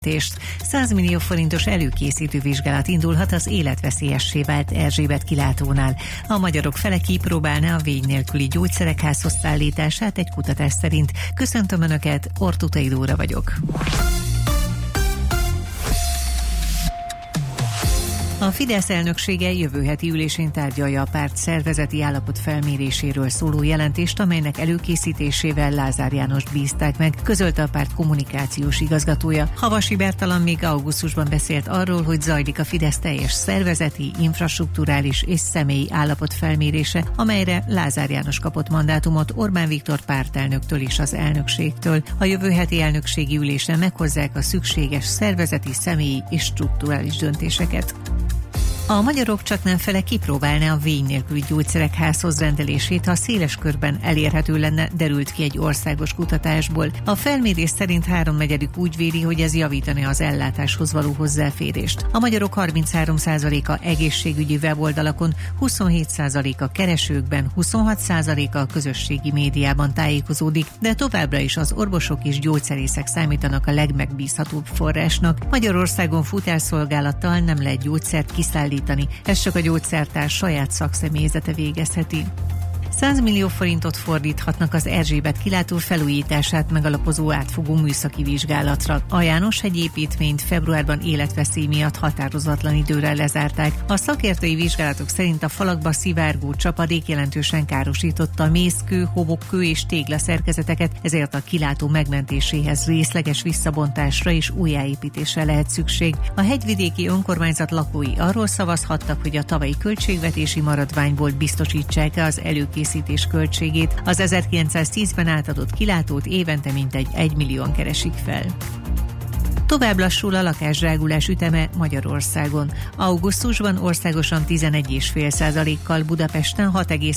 100 millió forintos előkészítő vizsgálat indulhat az életveszélyessé vált Erzsébet kilátónál. A magyarok fele kipróbálná a vény nélküli gyógyszerek házhoz szállítását egy kutatás szerint. Köszöntöm Önöket, Ortutai Dóra vagyok. A Fidesz elnöksége jövő heti ülésén tárgyalja a párt szervezeti állapot felméréséről szóló jelentést, amelynek előkészítésével Lázár Jánost bízták meg, közölte a párt kommunikációs igazgatója. Havasi Bertalan még augusztusban beszélt arról, hogy zajlik a Fidesz teljes szervezeti, infrastrukturális és személyi állapot felmérése, amelyre Lázár János kapott mandátumot Orbán Viktor pártelnöktől és az elnökségtől. A jövő heti elnökségi ülésen meghozzák a szükséges szervezeti, személyi és strukturális döntéseket. A magyarok csaknem fele kipróbálná a vény nélküli gyógyszerek házhoz rendelését, ha széles körben elérhető lenne, derült ki egy országos kutatásból. A felmérés szerint 3/4 úgy véli, hogy ez javítaná az ellátáshoz való hozzáférést. A magyarok 33%-a egészségügyi weboldalakon, 27%-a keresőkben, 26%-a a közösségi médiában tájékozódik, de továbbra is az orvosok és gyógyszerészek számítanak a legmegbízhatóbb forrásnak. Magyarországon futárszolgálattal nem lehet gyógyszert kiszállítani. Ezt csak a gyógyszertár saját szakszemélyzete végezheti. 100 millió forintot fordíthatnak az Erzsébet kilátó felújítását megalapozó átfogó műszaki vizsgálatra. A János-hegy építményt februárban életveszély miatt határozatlan időre lezárták. A szakértői vizsgálatok szerint a falakba szivárgó csapadék jelentősen károsította a mészkő, homokkő és téglaszerkezeteket, ezért a kilátó megmentéséhez részleges visszabontásra és újjáépítésre lehet szükség. A hegyvidéki önkormányzat lakói arról szavazhattak, hogy a tavalyi költségvetési maradványból biztosítsák az előkészítés költségét. Az 1910-ben átadott kilátót évente mintegy 1 millióan keresik fel. Tovább lassul a lakásdrágulás üteme Magyarországon. Augusztusban országosan 11,5%-kal, Budapesten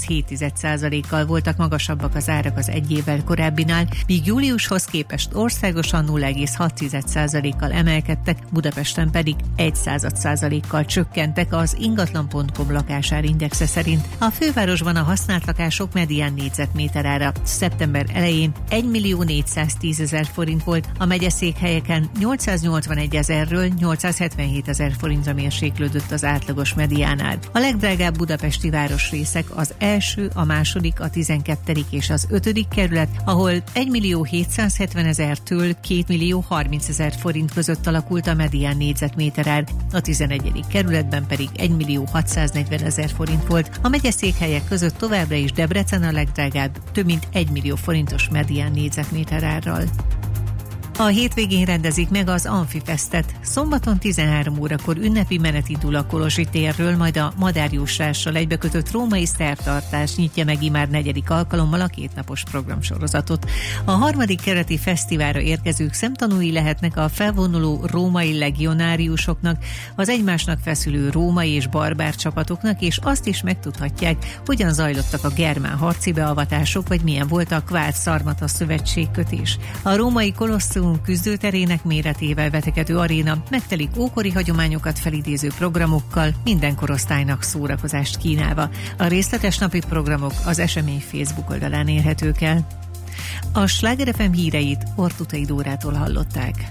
6,7%-kal voltak magasabbak az árak az egy évvel korábbinál, míg júliushoz képest országosan 0,6%-kal emelkedtek, Budapesten pedig 0,1%-kal csökkentek az ingatlan.com lakásárindexe szerint. A fővárosban a használt lakások medián négyzetméterára szeptember elején 1.410.000 forint volt, a megyeszékhelyeken 881 000-ről 877 000 forintra mérséklődött az átlagos mediánál. A legdrágább budapesti városrészek az első, a második, a 12. és az 5. kerület, ahol 1.770.000-től 2.030.000 forint között alakult a medián négyzetméterár, a 11. kerületben pedig 1.640.000 forint volt. A megyeszékhelyek között továbbra is Debrecen a legdrágább, több mint 1 millió forintos medián négyzetméterárral. A hétvégén rendezik meg az Amfifestet. Szombaton 13 órakor ünnepi menet indul a Kolozsi térről, majd a Madár Jóslással egybekötött római szertartás nyitja meg immár 4. alkalommal a kétnapos programsorozatot. A 3. kereti fesztiválra érkezők szemtanúi lehetnek a felvonuló római legionáriusoknak, az egymásnak feszülő római és barbár csapatoknak, és azt is megtudhatják, hogyan zajlottak a germán harci beavatások, vagy milyen volt a Kvárd-Szarmata szövetségkötés. A római Kolosszum küzdőterének méretével vetekedő aréna megtelik ókori hagyományokat felidéző programokkal, minden korosztálynak szórakozást kínálva. A részletes napi programok az esemény Facebook oldalán érhetők el. A Sláger FM híreit Ortutai Dórától hallották.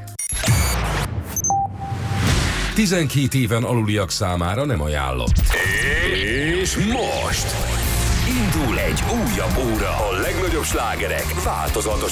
12 éven aluliak számára nem ajánlott. És most indul egy újabb óra. A legnagyobb slágerek változatos